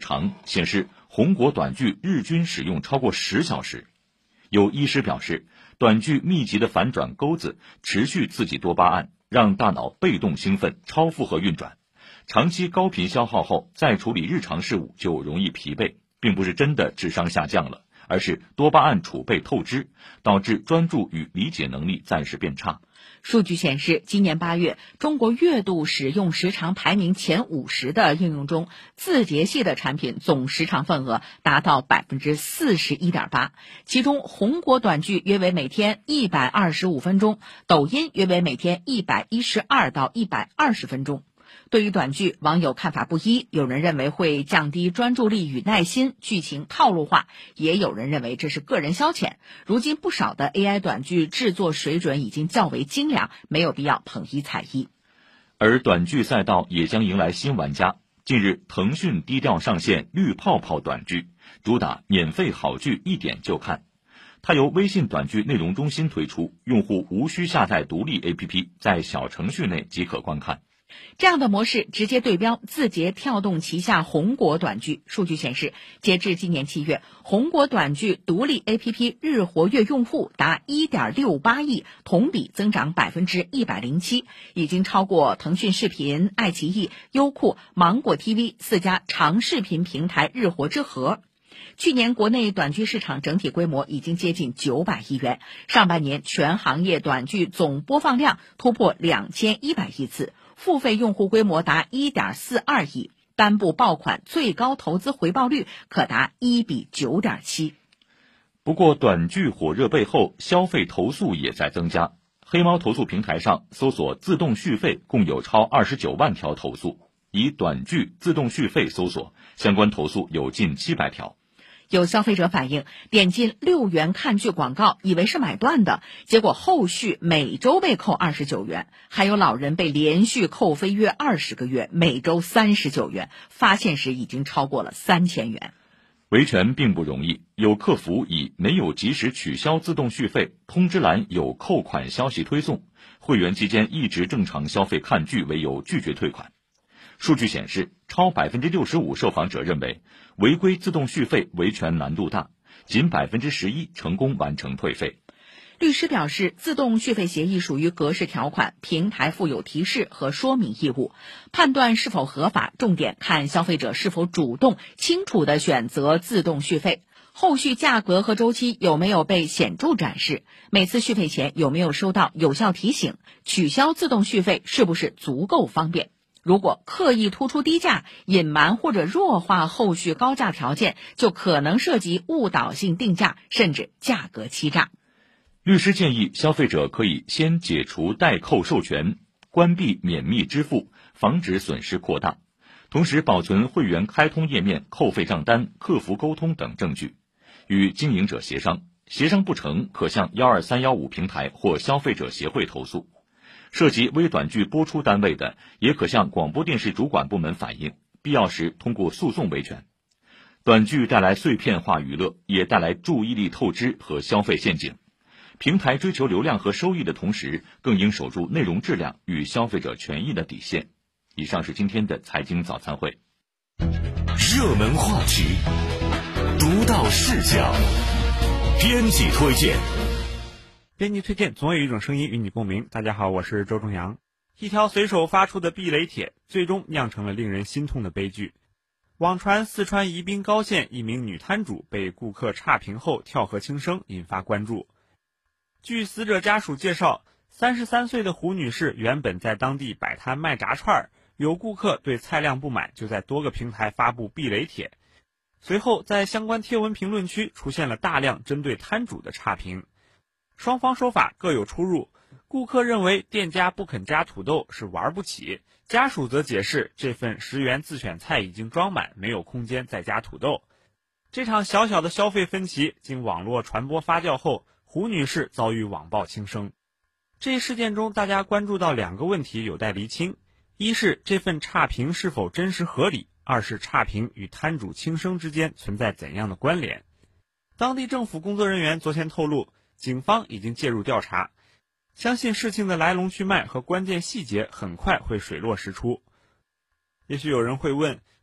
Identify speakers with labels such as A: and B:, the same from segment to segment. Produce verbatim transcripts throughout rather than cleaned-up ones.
A: 长，显示红果短剧日均使用超过十小时。有医师表示，短剧密集的反转钩子持续刺激多巴胺，让大脑被动兴奋，超负荷运转。长期高频消耗后，再处理日常事务就容易疲惫，并不是真的智商下降了，而是多巴胺储备透支，导致专注与理解能力暂时变差。
B: 数据显示，今年八月，中国月度使用时长排名前五十的应用中，字节系的产品总时长份额达到 百分之四十一点八， 其中红果短剧约为每天一百二十五分钟，抖音约为每天一百一十二到一百二十分钟。对于短剧，网友看法不一，有人认为会降低专注力与耐心，剧情套路化，也有人认为这是个人消遣。如今不少的 A I 短剧制作水准已经较为精良，没有必要捧一踩一。
A: 而短剧赛道也将迎来新玩家。近日，腾讯低调上线绿泡泡短剧，主打免费好剧一点就看。它由微信短剧内容中心推出，用户无需下载独立 A P P， 在小程序内即可观看。
B: 这样的模式直接对标字节跳动旗下红果短剧。数据显示，截至今年七月，红果短剧独立 A P P 日活跃用户达 一点六八亿，同比增长 百分之一百零七， 已经超过腾讯视频、爱奇艺、优酷、芒果 T V 四家长视频平台日活之和。去年国内短剧市场整体规模已经接近九百亿元，上半年全行业短剧总播放量突破两千一百亿次，付费用户规模达 一点四二亿，单部爆款最高投资回报率可达一比九点七。
A: 不过短剧火热背后，消费投诉也在增加。黑猫投诉平台上搜索自动续费共有超二十九万条投诉，以短剧自动续费搜索，相关投诉有近七百条。
B: 有消费者反映，点进六元看剧广告以为是买断的，结果后续每周被扣二十九元，还有老人被连续扣飞约二十个月，每周三十九元，发现时已经超过了三千元。
A: 维权并不容易，有客服以没有及时取消自动续费，通知栏有扣款消息推送，会员期间一直正常消费看剧为由拒绝退款。数据显示，超 百分之六十五 受访者认为违规自动续费维权难度大，仅 百分之十一 成功完成退费。
B: 律师表示，自动续费协议属于格式条款，平台负有提示和说明义务，判断是否合法，重点看消费者是否主动、清楚地选择自动续费，后续价格和周期有没有被显著展示，每次续费前有没有收到有效提醒，取消自动续费是不是足够方便。如果刻意突出低价，隐瞒或者弱化后续高价条件，就可能涉及误导性定价，甚至价格欺诈。
A: 律师建议消费者可以先解除代扣授权，关闭免密支付，防止损失扩大，同时保存会员开通页面、扣费账单、客服沟通等证据，与经营者协商，协商不成可向一二三一五平台或消费者协会投诉。涉及微短剧播出单位的，也可向广播电视主管部门反映，必要时通过诉讼维权。短剧带来碎片化娱乐，也带来注意力透支和消费陷阱。平台追求流量和收益的同时，更应守住内容质量与消费者权益的底线。以上是今天的财经早餐会。
C: 热门话题，独到视角，编辑推荐。
D: 编辑推荐，总有一种声音与你共鸣。大家好，我是周正阳。一条随手发出的避雷帖，最终酿成了令人心痛的悲剧。网传四川宜宾高县一名女摊主被顾客差评后跳河轻生，引发关注。据死者家属介绍，三十三岁的胡女士原本在当地摆摊卖炸串，有顾客对菜量不满，就在多个平台发布避雷帖。随后在相关贴文评论区出现了大量针对摊主的差评。双方说法各有出入，顾客认为店家不肯加土豆是玩不起，家属则解释这份十元自选菜已经装满，没有空间再加土豆。这场小小的消费分歧经网络传播发酵后，胡女士遭遇网暴轻生。这一事件中，大家关注到两个问题有待厘清：一是这份差评是否真实合理；二是差评与摊主轻生之间存在怎样的关联。当地政府工作人员昨天透露，警方已经介入调查，相信事情的来龙去脉和关键细节很快会水落石出。也许有人会问，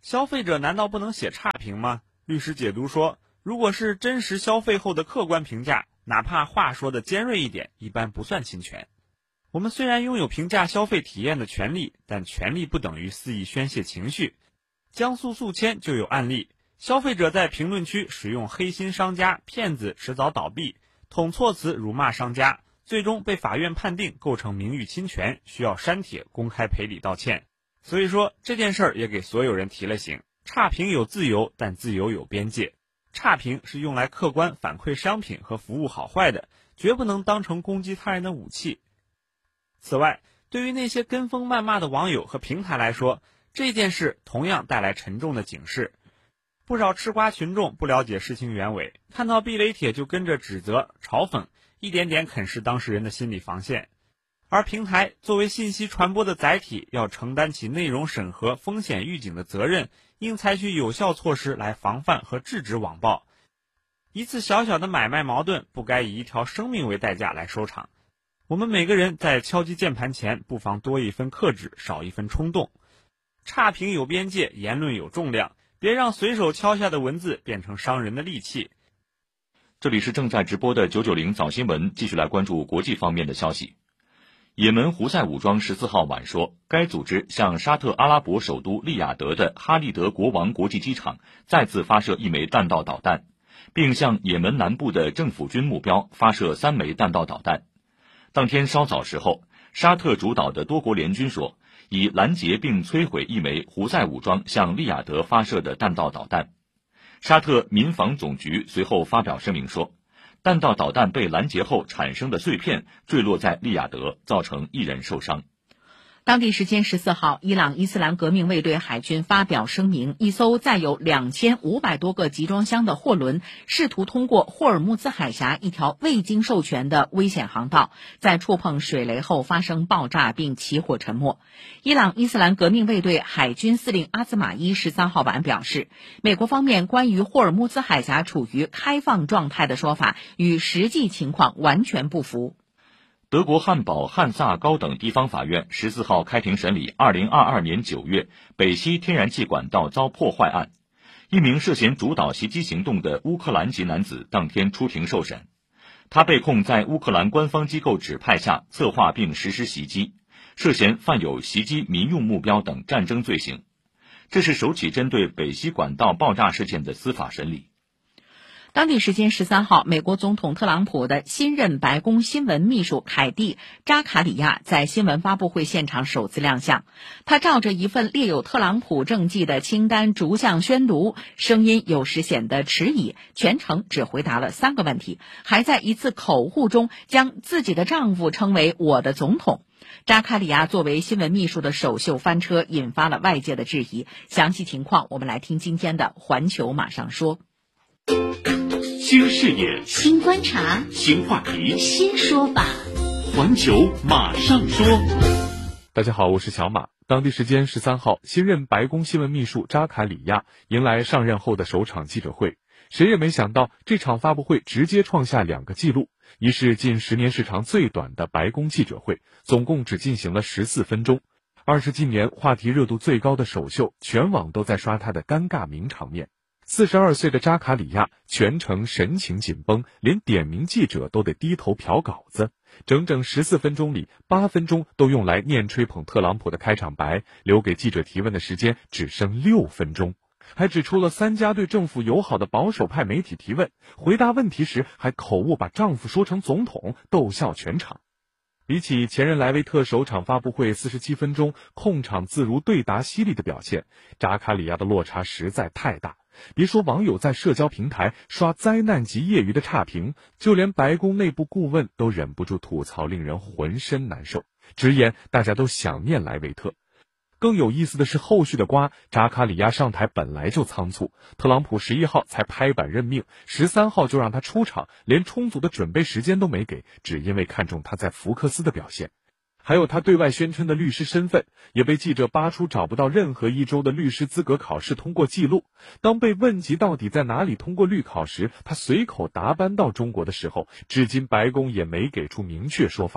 D: 消费者难道不能写差评吗？律师解读说，如果是真实消费后的客观评价，哪怕话说的尖锐一点，一般不算侵权。我们虽然拥有评价消费体验的权利，但权利不等于肆意宣泄情绪。江苏宿迁就有案例，消费者在评论区使用黑心商家、骗子迟早倒闭，捅措辞辱骂商家，最终被法院判定构成名誉侵权，需要删帖公开赔礼道歉。所以说这件事儿也给所有人提了醒，差评有自由，但自由有边界。差评是用来客观反馈商品和服务好坏的，绝不能当成攻击他人的武器。此外，对于那些跟风谩骂的网友和平台来说，这件事同样带来沉重的警示。不少吃瓜群众不了解事情原委，看到避雷帖就跟着指责、嘲讽，一点点啃噬当事人的心理防线。而平台作为信息传播的载体，要承担起内容审核、风险预警的责任，应采取有效措施来防范和制止网暴。一次小小的买卖矛盾，不该以一条生命为代价来收场。我们每个人在敲击键盘前，不妨多一分克制，少一分冲动。差评有边界，言论有重量，别让随手敲下的文字变成伤人的利器。
A: 这里是正在直播的九九零早新闻，继续来关注国际方面的消息。也门胡塞武装十四号晚说，该组织向沙特阿拉伯首都利雅得的哈利德国王国际机场再次发射一枚弹道导弹，并向也门南部的政府军目标发射三枚弹道导弹。当天稍早时候，沙特主导的多国联军说，已拦截并摧毁一枚胡塞武装向利雅得发射的弹道导弹。沙特民防总局随后发表声明说，弹道导弹被拦截后产生的碎片坠落在利雅得，造成一人受伤。
B: 当地时间十四号，伊朗伊斯兰革命卫队海军发表声明，一艘载有两千五百多个集装箱的货轮试图通过霍尔木兹海峡一条未经授权的危险航道，在触碰水雷后发生爆炸并起火沉没。伊朗伊斯兰革命卫队海军司令阿兹马伊十三号晚表示，美国方面关于霍尔木兹海峡处于开放状态的说法与实际情况完全不符。
A: 德国汉堡汉萨高等地方法院十四号开庭审理二零二二年九月北溪天然气管道遭破坏案。一名涉嫌主导袭击行动的乌克兰籍男子当天出庭受审。他被控在乌克兰官方机构指派下策划并实施袭击，涉嫌犯有袭击民用目标等战争罪行。这是首起针对北溪管道爆炸事件的司法审理。
B: 当地时间十三号，美国总统特朗普的新任白宫新闻秘书凯蒂·扎卡里亚在新闻发布会现场首次亮相。他照着一份列有特朗普政绩的清单逐项宣读，声音有时显得迟疑，全程只回答了三个问题，还在一次口误中将自己的丈夫称为我的总统。扎卡里亚作为新闻秘书的首秀翻车，引发了外界的质疑。详细情况我们来听今天的环球马上说。
C: 新视野，
E: 新观察，
C: 新话题，
E: 新说法。
C: 环球马上说。
F: 大家好，我是小马。当地时间十三号，新任白宫新闻秘书扎卡里亚迎来上任后的首场记者会。谁也没想到，这场发布会直接创下两个纪录：一是近十年时长最短的白宫记者会，总共只进行了十四分钟；二是近年话题热度最高的首秀，全网都在刷他的尴尬名场面。四十二岁的扎卡里亚全程神情紧绷，连点名记者都得低头瞟稿子。整整十四分钟里，八分钟都用来念吹捧特朗普的开场白，留给记者提问的时间只剩六分钟。还指出了三家对政府友好的保守派媒体提问，回答问题时还口误把丈夫说成总统，逗笑全场。比起前任莱维特首场发布会四十七分钟控场自如、对答犀利的表现，扎卡里亚的落差实在太大。别说网友在社交平台刷灾难级业余的差评，就连白宫内部顾问都忍不住吐槽，令人浑身难受，直言大家都想念莱维特。更有意思的是后续的瓜，扎卡里亚上台本来就仓促，特朗普十一号才拍板任命，十三号就让他出场，连充足的准备时间都没给，只因为看中他在福克斯的表现。还有他对外宣称的律师身份，也被记者扒出找不到任何一州的律师资格考试通过记录。当被问及到底在哪里通过律考时，他随口答搬到中国的时候，至今白宫也没给出明确说法。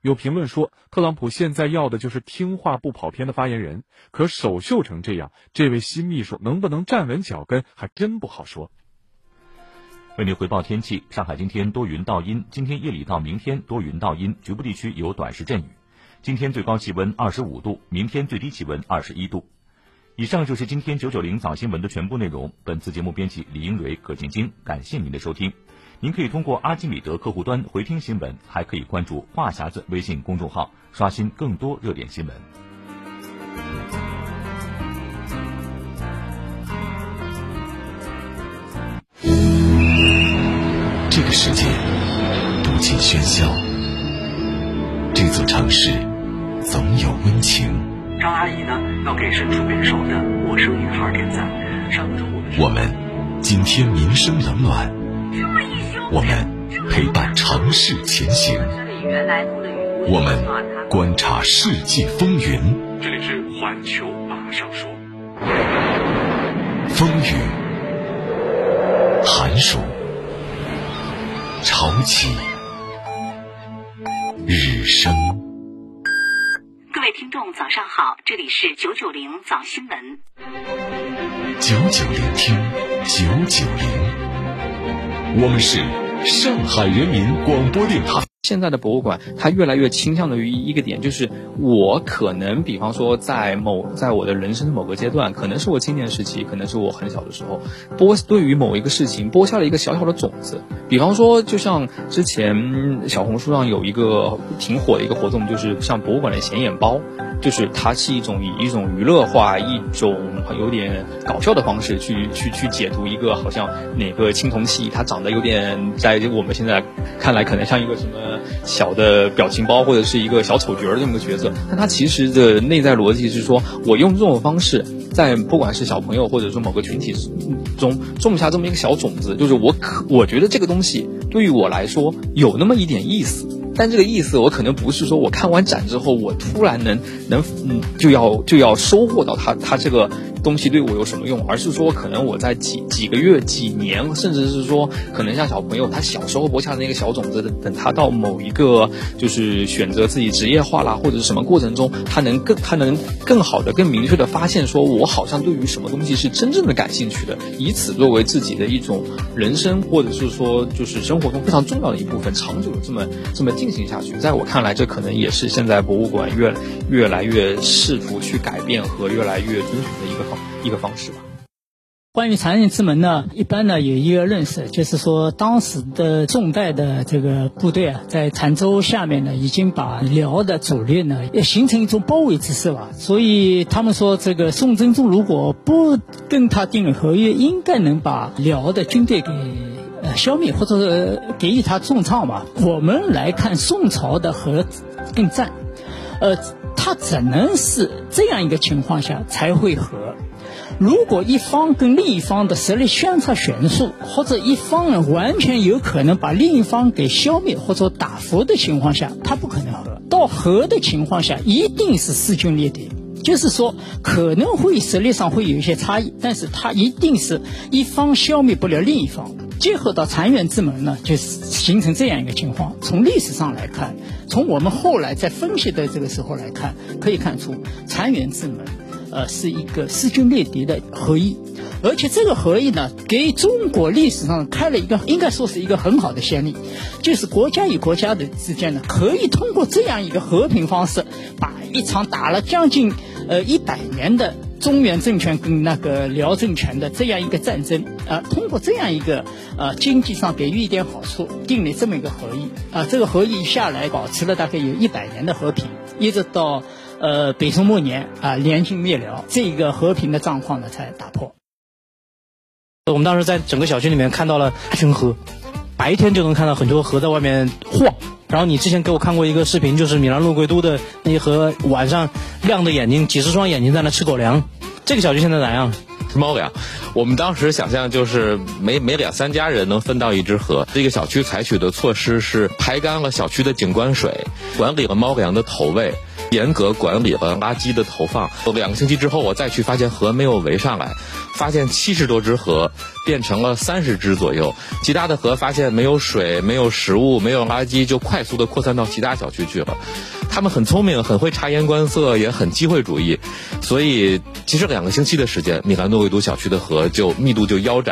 F: 有评论说，特朗普现在要的就是听话不跑偏的发言人，可首秀成这样，这位新秘书能不能站稳脚跟，还真不好说。
A: 为您回报天气，上海今天多云到阴，今天夜里到明天多云到阴，局部地区有短时阵雨。今天最高气温二十五度，明天最低气温二十一度。以上就是今天九九零早新闻的全部内容。本次节目编辑李英蕊、葛晶晶，感谢您的收听。您可以通过阿基米德客户端回听新闻，还可以关注话匣子微信公众号，刷新更多热点新闻。
C: 这个世界不尽喧嚣，这座城市总有温情。
E: 张阿姨呢，要给身处人手的陌生女孩点赞。上周我们
C: 我们今天民生冷暖，我们陪伴城市前行，我们观察世界风云。
F: 这里是环球马上说。
C: 风雨、寒暑、潮起、日升。
G: 各位听众早上好，这里是九九零早新闻。
C: 九九聆听，九九零，我们是上海人民广播电台。
H: 现在的博物馆它越来越倾向于一个点，就是我可能比方说在某在我的人生的某个阶段，可能是我青年时期，可能是我很小的时候，播对于某一个事情播下了一个小小的种子。比方说就像之前小红书上有一个挺火的一个活动，就是像博物馆的显眼包，就是它是一种以一种娱乐化、一种有点搞笑的方式去去去解读一个好像哪个青铜器它长得有点在我们现在看来可能像一个什么小的表情包或者是一个小丑角的这么个角色，但它其实的内在逻辑是说，我用这种方式在不管是小朋友或者说某个群体中种下这么一个小种子，就是我可我觉得这个东西对于我来说有那么一点意思，但这个意思我可能不是说我看完展之后我突然能能嗯就要就要收获到它它这个东西对我有什么用，而是说可能我在几几个月几年，甚至是说可能像小朋友他小时候播下的那个小种子，等他到某一个就是选择自己职业化啦或者是什么过程中，他能更他能更好的更明确的发现说我好像对于什么东西是真正的感兴趣的，以此作为自己的一种人生或者是说就是生活中非常重要的一部分，长久的这么这么进行下去。在我看来，这可能也是现在博物馆越越来越试图去改变和越来越遵循的一个方一个方式吧。
I: 关于残忍之门呢，一般呢有一个认识，就是说当时的宋代的这个部队啊，在澶州下面呢，已经把辽的主力呢形成一种包围之势了。所以他们说，这个宋真宗如果不跟他订了合约，应该能把辽的军队给呃消灭，或者是给予他重创吧。我们来看宋朝的和跟战，呃，它只能是这样一个情况下才会和。如果一方跟另一方的实力相差悬殊，或者一方呢完全有可能把另一方给消灭或者打服的情况下，它不可能和。到和的情况下，一定是势均力敌，就是说可能会实力上会有一些差异，但是它一定是一方消灭不了另一方。结合到残垣之门呢，就形成这样一个情况。从历史上来看，从我们后来在分析的这个时候来看，可以看出残垣之门呃，是一个势均力敌的合议，而且这个合议呢，给中国历史上开了一个应该说是一个很好的先例，就是国家与国家的之间呢，可以通过这样一个和平方式，把一场打了将近呃一百年的中原政权跟那个辽政权的这样一个战争啊、呃，通过这样一个呃经济上给予一点好处，定了这么一个合议啊、呃，这个合议下来保持了大概有一百年的和平，一直到呃，北宋末年啊，联军灭辽，这个和平的状况呢才打破。
J: 我们当时在整个小区里面看到了大群河，白天就能看到很多河在外面晃。然后你之前给我看过一个视频，就是米兰路贵都的那些河，晚上亮着眼睛，几十双眼睛在那吃狗粮。这个小区现在咋样？
K: 吃猫粮，我们当时想象就是每每两三家人能分到一只河。这个小区采取的措施是排干了小区的景观水，管理了猫粮的投喂。 严格管理了垃圾的投放。两个星期之后，我再去发现河没有围上来，发现七十多只河变成了三十只左右，其他的河发现没有水、没有食物、没有垃圾，就快速的扩散到其他小区去了。他们很聪明，很会察言观色，也很机会主义，所以其实两个星期的时间，米兰诺维都小区的河就密度就腰斩。